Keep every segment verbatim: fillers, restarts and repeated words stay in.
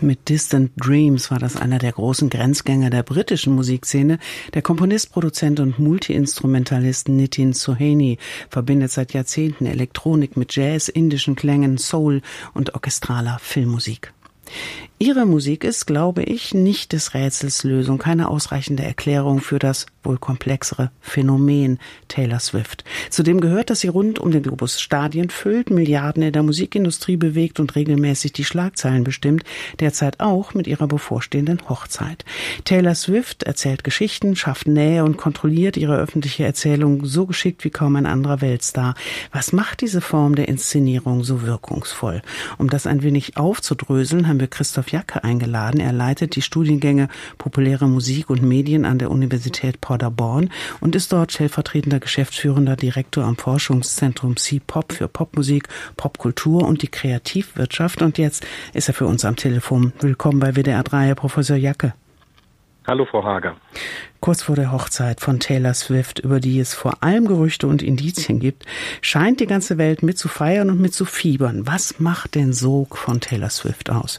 Mit Distant Dreams war das einer der großen Grenzgänger der britischen Musikszene. Der Komponist, Produzent und Multi-Instrumentalist Nitin Sohani verbindet seit Jahrzehnten Elektronik mit Jazz, indischen Klängen, Soul und orchestraler Filmmusik. Ihre Musik ist, glaube ich, nicht des Rätsels Lösung, keine ausreichende Erklärung für das wohl komplexere Phänomen Taylor Swift. Zudem gehört, dass sie rund um den Globus Stadien füllt, Milliarden in der Musikindustrie bewegt und regelmäßig die Schlagzeilen bestimmt, derzeit auch mit ihrer bevorstehenden Hochzeit. Taylor Swift erzählt Geschichten, schafft Nähe und kontrolliert ihre öffentliche Erzählung so geschickt wie kaum ein anderer Weltstar. Was macht diese Form der Inszenierung so wirkungsvoll? Um das ein wenig aufzudröseln, haben wir Christoph Jacke eingeladen. Er leitet die Studiengänge Populäre Musik und Medien an der Universität Paderborn und ist dort stellvertretender geschäftsführender Direktor am Forschungszentrum C-Pop für Popmusik, Popkultur und die Kreativwirtschaft. Und jetzt ist er für uns am Telefon. Willkommen bei W D R drei, Herr Professor Jacke. Hallo, Frau Hager. Kurz vor der Hochzeit von Taylor Swift, über die es vor allem Gerüchte und Indizien gibt, scheint die ganze Welt mit zu feiern und mit zu fiebern. Was macht den Sog von Taylor Swift aus?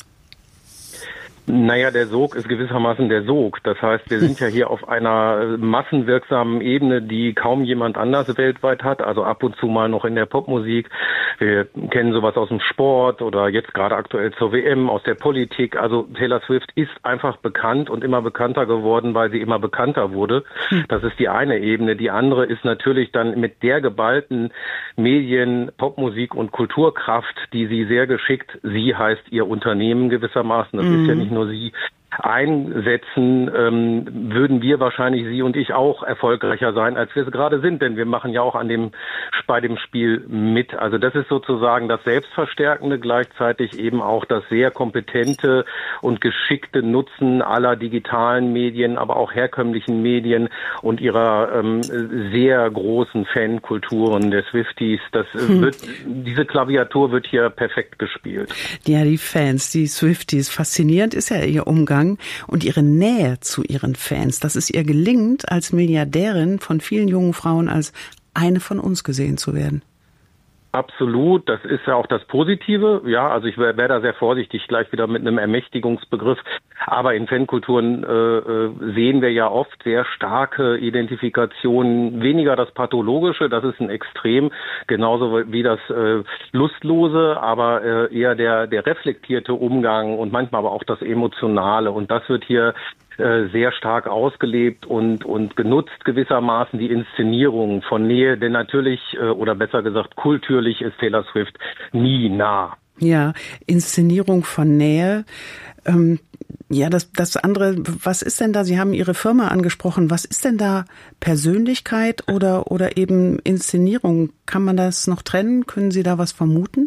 Naja, der Sog ist gewissermaßen der Sog. Das heißt, wir sind ja hier auf einer massenwirksamen Ebene, die kaum jemand anders weltweit hat. Also ab und zu mal noch in der Popmusik. Wir kennen sowas aus dem Sport oder jetzt gerade aktuell zur W M, aus der Politik. Also Taylor Swift ist einfach bekannt und immer bekannter geworden, weil sie immer bekannter wurde. Das ist die eine Ebene. Die andere ist natürlich dann mit der geballten Medien-, Popmusik- und Kulturkraft, die sie sehr geschickt, sie heißt ihr Unternehmen gewissermaßen, das mhm. ist ja nicht nur sie, einsetzen, ähm, würden wir wahrscheinlich, Sie und ich, auch erfolgreicher sein, als wir es gerade sind. Denn wir machen ja auch an dem, bei dem Spiel mit. Also das ist sozusagen das Selbstverstärkende, gleichzeitig eben auch das sehr kompetente und geschickte Nutzen aller digitalen Medien, aber auch herkömmlichen Medien und ihrer ähm, sehr großen Fankulturen der Swifties. Das hm. wird, diese Klaviatur wird hier perfekt gespielt. Ja, die Fans, die Swifties, faszinierend ist ja ihr Umgang und ihre Nähe zu ihren Fans, dass es ihr gelingt, als Milliardärin von vielen jungen Frauen als eine von uns gesehen zu werden. Absolut, das ist ja auch das Positive. Ja, also ich wäre wär da sehr vorsichtig gleich wieder mit einem Ermächtigungsbegriff. Aber in Fankulturen äh, sehen wir ja oft sehr starke Identifikationen, weniger das Pathologische, das ist ein Extrem, genauso wie das äh, Lustlose, aber äh, eher der, der reflektierte Umgang und manchmal aber auch das Emotionale. Und das wird hier sehr stark ausgelebt und und genutzt gewissermaßen, die Inszenierung von Nähe, denn natürlich, oder besser gesagt kulturlich, ist Taylor Swift nie nah. Ja, Inszenierung von Nähe. Ähm, ja, das, das andere, was ist denn da? Sie haben Ihre Firma angesprochen. Was ist denn da Persönlichkeit oder oder eben Inszenierung? Kann man das noch trennen? Können Sie da was vermuten?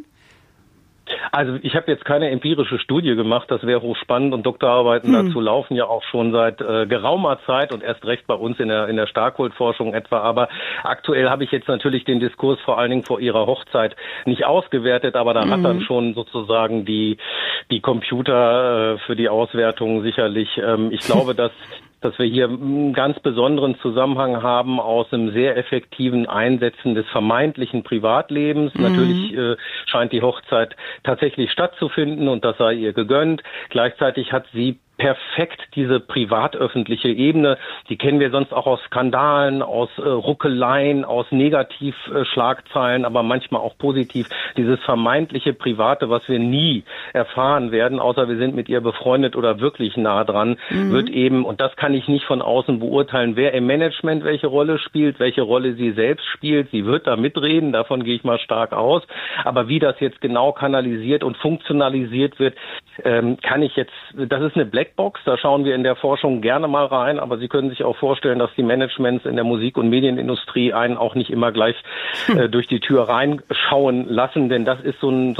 Also ich habe jetzt keine empirische Studie gemacht, das wäre hochspannend und Doktorarbeiten hm. dazu laufen ja auch schon seit äh, geraumer Zeit und erst recht bei uns in der in der Starkhold-Forschung etwa. Aber aktuell habe ich jetzt natürlich den Diskurs vor allen Dingen vor ihrer Hochzeit nicht ausgewertet, aber da hm. hat dann schon sozusagen die die Computer äh, für die Auswertung sicherlich. Ähm, ich glaube, dass dass wir hier einen ganz besonderen Zusammenhang haben aus einem sehr effektiven Einsetzen des vermeintlichen Privatlebens. Mhm. Natürlich äh, scheint die Hochzeit tatsächlich stattzufinden und das sei ihr gegönnt. Gleichzeitig hat sie perfekt diese privat-öffentliche Ebene, die kennen wir sonst auch aus Skandalen, aus äh, Ruckeleien, aus Negativschlagzeilen, äh, aber manchmal auch positiv. Dieses vermeintliche Private, was wir nie erfahren werden, außer wir sind mit ihr befreundet oder wirklich nah dran, mhm. wird eben, und das kann ich nicht von außen beurteilen, wer im Management welche Rolle spielt, welche Rolle sie selbst spielt. Sie wird da mitreden, davon gehe ich mal stark aus. Aber wie das jetzt genau kanalisiert und funktionalisiert wird, ähm, kann ich jetzt, das ist eine Black Box, da schauen wir in der Forschung gerne mal rein, aber Sie können sich auch vorstellen, dass die Managements in der Musik- und Medienindustrie einen auch nicht immer gleich äh, durch die Tür reinschauen lassen, denn das ist so ein